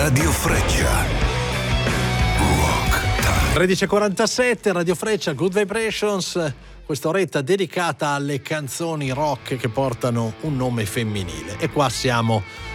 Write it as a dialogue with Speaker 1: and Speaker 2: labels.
Speaker 1: Radio Freccia. Rock Time.
Speaker 2: 13:47, Radio Freccia, Good Vibrations. Questa oretta dedicata alle canzoni rock che portano un nome femminile. E qua siamo